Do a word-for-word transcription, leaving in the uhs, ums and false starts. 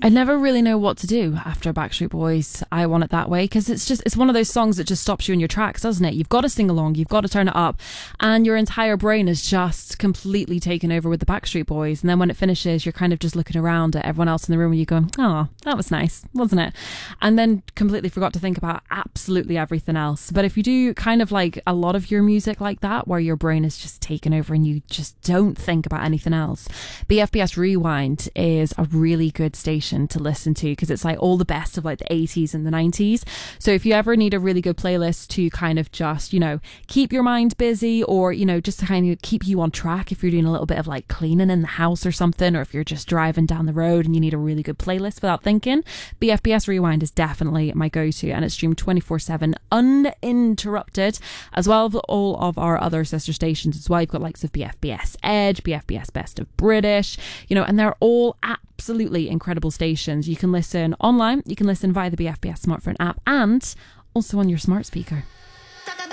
I never really know what to do after Backstreet Boys I Want It That Way, because it's just it's one of those songs that just stops you in your tracks, doesn't it? You've got to sing along, you've got to turn it up, and your entire brain is just completely taken over with the Backstreet Boys. And then when it finishes, you're kind of just looking around at everyone else in the room and you go, oh, that was nice, wasn't it? And then completely forgot to think about absolutely everything else. But if you do kind of like a lot of your music like that, where your brain is just taken over and you just don't think about anything else, B F B S Rewind is a really good station to listen to, because it's like all the best of like the eighties and the nineties. So if you ever need a really good playlist to kind of just, you know, keep your mind busy, or, you know, just to kind of keep you on track if you're doing a little bit of like cleaning in the house or something, or if you're just driving down the road and you need a really good playlist without thinking, B F B S Rewind is definitely my go-to, and it's streamed twenty-four seven uninterrupted, as well as all of our other sister stations as well. You've got likes of B F B S Edge, B F B S Best of British, you know, and they're all absolutely incredible stations. You can listen online, you can listen via the B F B S smartphone app, and also on your smart speaker.